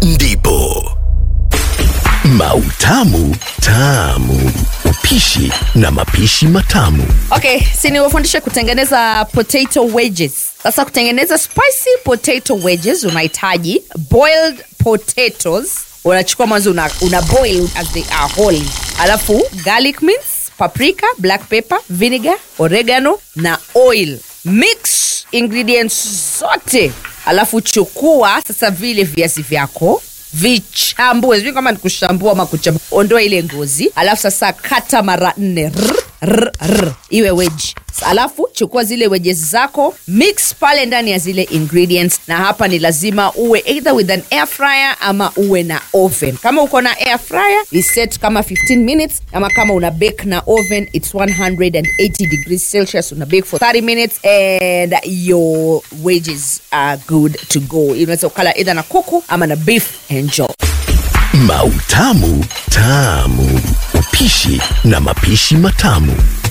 ndipo Mautamu Tamu, upishi na mapishi matamu. Okay, niwafundishe kutengeneza potato wedges. Sasa kutengeneza spicy potato wedges unahitaji boiled potatoes. Unachukua mwanzo una boil as they are whole. Alafu garlic mince, paprika, black pepper, vinegar, oregano na oil. Mix ingredients zote. Alafu chukua sasa vile viazi vyako, vichambue. Sio kama nikushambua ama kuchambua. Ondoa ile ngozi. Alafu sasa kata mara 4. Iwe wedge. Alafu chukua zile wedges zako, mix pale ndani ya zile ingredients, na hapa ni lazima uwe either with an air fryer ama uwe na oven. Kama uko na air fryer, iset kama 15 minutes, ama kama una bake na oven, it's 180 degrees Celsius, una bake for 30 minutes and your wedges are good to go. Unaweza kula either na kuku ama na beef. Enjoy. Mautamu Tamu, upishi na mapishi matamu.